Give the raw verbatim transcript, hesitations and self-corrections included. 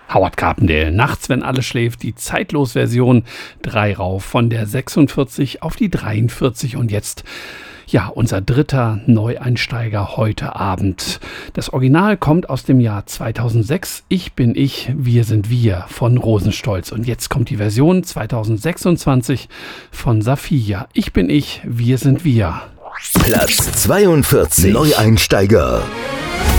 Howard Carpendale, nachts, wenn alles schläft, die Zeitlos-Version, drei rauf von der sechsundvierzig auf die dreiundvierzig und jetzt, ja, unser dritter Neueinsteiger heute Abend. Das Original kommt aus dem Jahr zweitausendsechs, Ich bin ich, wir sind wir von Rosenstolz und jetzt kommt die Version zweitausendsechsundzwanzig von Safiya, Ich bin ich, wir sind wir. Platz zweiundvierzig, Neueinsteiger.